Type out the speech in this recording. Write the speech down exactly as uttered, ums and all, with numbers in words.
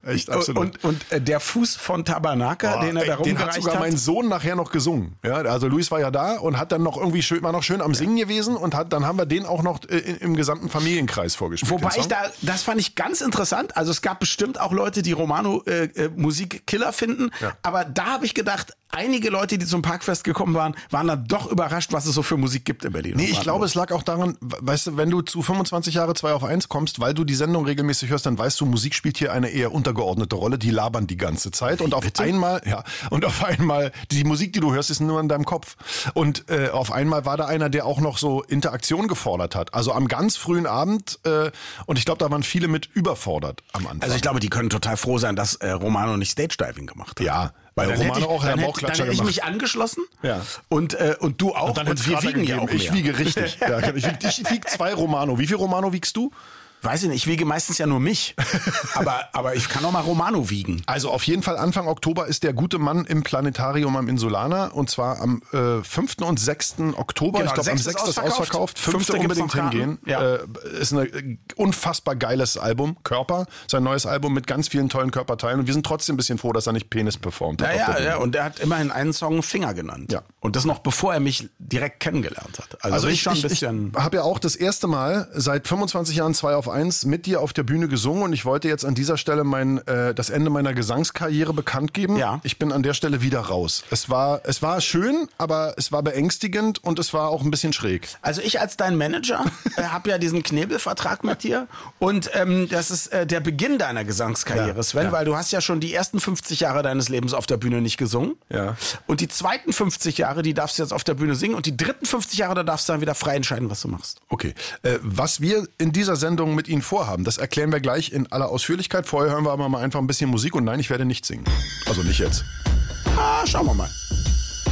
Echt, absolut. Und, und, und äh, der Fuß von Tabanaka, Boah, den er ey, da den hat rumgereicht sogar hat. mein Sohn nachher noch gesungen. Ja, also Luis war ja da und hat dann noch irgendwie schön, war noch schön am Singen gewesen und hat, dann haben wir den auch noch äh, im gesamten Familienkreis vorgespielt. Wobei den ich Song. da, das fand ich ganz interessant. Also es gab bestimmt auch Leute, die Romano äh, äh, Musik Killer finden. Ja. Aber da habe ich gedacht, einige Leute, die zum Parkfest gekommen waren, waren dann doch überrascht, was es so für Musik gibt in Berlin. Nee, ich glaube, es lag auch daran, weißt du, wenn du zu fünfundzwanzig Jahre zwei auf eins kommst, weil du die Sendung regelmäßig hörst, dann weißt du, Musik spielt hier eine eher untergeordnete Rolle. Die labern die ganze Zeit und auf Bitte? einmal, ja, und auf einmal, die Musik, die du hörst, ist nur in deinem Kopf. Und äh, auf einmal war da einer, der auch noch so Interaktion gefordert hat. Also am ganz frühen Abend äh, und ich glaube, da waren viele mit überfordert am Anfang. Also ich glaube, die können total froh sein, dass äh, Romano nicht Stage-Diving gemacht hat. Ja, Weil weil dann Romano hätte ich, auch dann einen hätte, Bauchklatscher dann hätte ich gemacht. mich angeschlossen Ja. und, äh, und du auch. Und dann hätte wir es wiegen ja auch Ich mehr. wiege richtig. Ja, ich wiege ich wieg zwei Romano. Wie viel Romano wiegst du? Weiß ich nicht, ich wiege meistens ja nur mich. aber, aber ich kann auch mal Romano wiegen. Also auf jeden Fall Anfang Oktober ist der gute Mann im Planetarium am Insulaner und zwar am äh, fünften und sechsten Oktober. Genau, ich glaube am sechsten sechsten ist ausverkauft. fünfte gibt's unbedingt noch Karten. hingehen. Ja. Äh, ist ein unfassbar geiles Album. Körper, sein neues Album mit ganz vielen tollen Körperteilen und wir sind trotzdem ein bisschen froh, dass er nicht Penis performt hat. Ja, auf ja, der ja, Bühne. und er hat immerhin einen Song Finger genannt. Ja. Und das noch bevor er mich direkt kennengelernt hat. Also, Also bin ich, schon ein ich, ich bisschen. habe ja auch das erste Mal seit fünfundzwanzig Jahren zwei auf eins mit dir auf der Bühne gesungen und ich wollte jetzt an dieser Stelle mein, äh, das Ende meiner Gesangskarriere bekannt geben. Ja. Ich bin an der Stelle wieder raus. Es war, es war schön, aber es war beängstigend und es war auch ein bisschen schräg. Also ich als dein Manager äh, habe ja diesen Knebelvertrag mit dir und ähm, das ist äh, der Beginn deiner Gesangskarriere, Ja, Sven, ja. weil du hast ja schon die ersten fünfzig Jahre deines Lebens auf der Bühne nicht gesungen. Ja. Und die zweiten fünfzig Jahre, die darfst du jetzt auf der Bühne singen und die dritten fünfzig Jahre, da darfst du dann wieder frei entscheiden, was du machst. Okay. Äh, was wir in dieser Sendung mit Ihnen vorhaben, das erklären wir gleich in aller Ausführlichkeit. Vorher hören wir aber mal einfach ein bisschen Musik und nein, ich werde nicht singen. Also nicht jetzt. Ah, schauen wir mal.